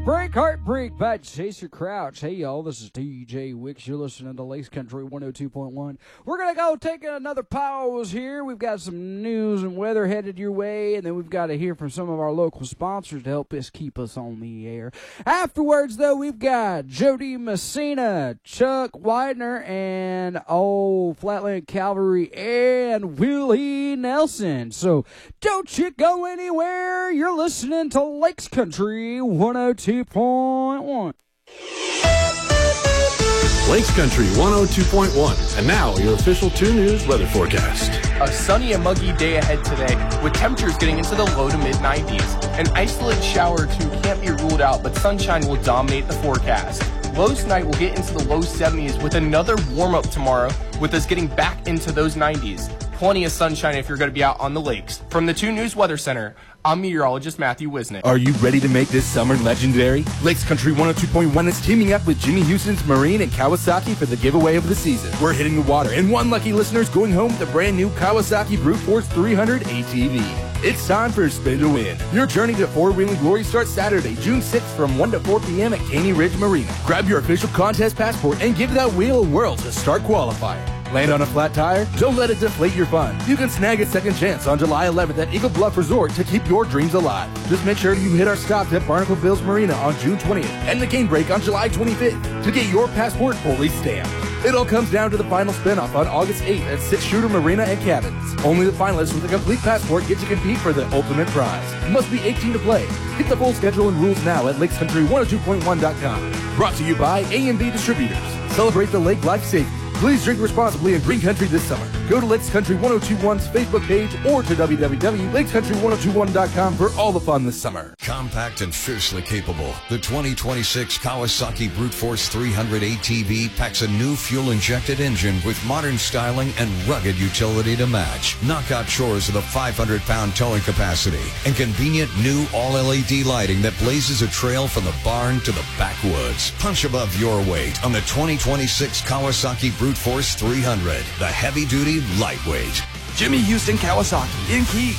Heartbreak by Chaser Crouch. Hey, y'all, this is TJ Wicks. You're listening to Lakes Country 102.1. We're going to go take another pause here. We've got some news and weather headed your way, and then we've got to hear from some of our local sponsors to help us keep us on the air. Afterwards, though, we've got Jody Messina, Chuck Widener, and Flatland Cavalry, and Willie Nelson. So don't you go anywhere. You're listening to Lakes Country 102.1. Lakes Country 102.1. And now, your official 2 News weather forecast. A sunny and muggy day ahead today, with temperatures getting into the low to mid-90s. An isolated shower or two can't be ruled out, but sunshine will dominate the forecast. Lows tonight will get into the low 70s with another warm-up tomorrow, with us getting back into those 90s. Plenty of sunshine if you're going to be out on the lakes. From the 2 News Weather Center, I'm meteorologist Matthew Wisnick. Are you ready to make this summer legendary? Lakes Country 102.1 is teaming up with Jimmy Houston's Marine and Kawasaki for the giveaway of the season. We're hitting the water, and one lucky listener is going home with a brand new Kawasaki Brute Force 300 ATV. It's time for a spin to win. Your journey to four-wheeling glory starts Saturday, June 6th from 1 to 4 p.m. at Caney Ridge Marina. Grab your official contest passport and give that wheel a whirl to start qualifying. Land on a flat tire? Don't let it deflate your fun. You can snag a second chance on July 11th at Eagle Bluff Resort to keep your dreams alive. Just make sure you hit our stops at Barnacle Bills Marina on June 20th and the Cane Break on July 25th to get your passport fully stamped. It all comes down to the final spin-off on August 8th at Six Shooter Marina and Cabins. Only the finalists with a complete passport get to compete for the ultimate prize. You must be 18 to play. Get the full schedule and rules now at lakescountry102.1.com. Brought to you by A&B Distributors. Celebrate the lake life safely. Please drink responsibly in Green Country this summer. Go to Lakes Country 102.1's Facebook page or to www.lakescountry1021.com for all the fun this summer. Compact and fiercely capable, the 2026 Kawasaki Brute Force 300 ATV packs a new fuel-injected engine with modern styling and rugged utility to match. Knockout chores with a 500-pound towing capacity and convenient new all-LED lighting that blazes a trail from the barn to the backwoods. Punch above your weight on the 2026 Kawasaki Brute Force 300, the heavy-duty lightweight. Jimmy Houston Kawasaki in Keys,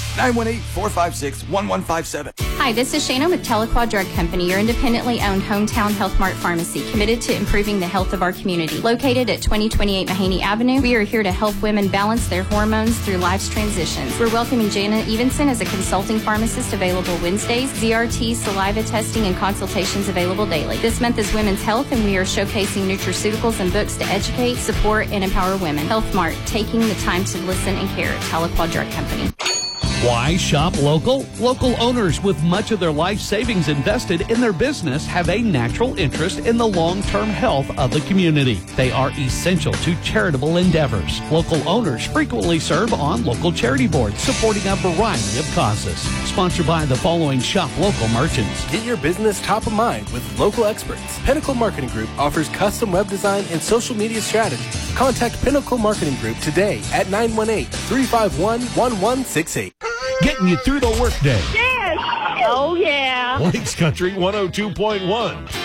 918-456-1157. Hi, this is Shana with Telequad Drug Company, your independently owned hometown Health Mart pharmacy, committed to improving the health of our community. Located at 2028 Mahaney Avenue, we are here to help women balance their hormones through life's transitions. We're welcoming Jana Evenson as a consulting pharmacist, available Wednesdays, ZRT, saliva testing, and consultations available daily. This month is Women's Health, and we are showcasing nutraceuticals and books to educate, support, and empower women. Health Mart, taking the time to listen and care. Telequad Drug Company. Why shop local? Local owners with much of their life savings invested in their business have a natural interest in the long-term health of the community. They are essential to charitable endeavors. Local owners frequently serve on local charity boards supporting a variety of causes. Sponsored by the following shop local merchants. Get your business top of mind with local experts. Pinnacle Marketing Group offers custom web design and social media strategies. Contact Pinnacle Marketing Group today at 918-351-1168. Getting you through the workday. Yes! Oh, yeah. Lakes Country 102.1.